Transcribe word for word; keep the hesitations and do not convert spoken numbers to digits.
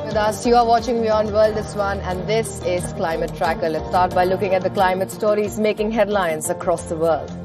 With us, you are watching Beyond World This One, and this is Climate Tracker. Let's start by looking at the climate stories making headlines across the world.